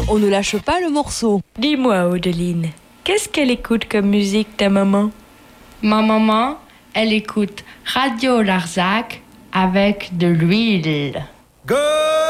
on ne lâche pas le morceau. Dis-moi, Odeline, qu'est-ce qu'elle écoute comme musique, ta maman? Ma maman, elle écoute Radio Larzac avec de l'huile.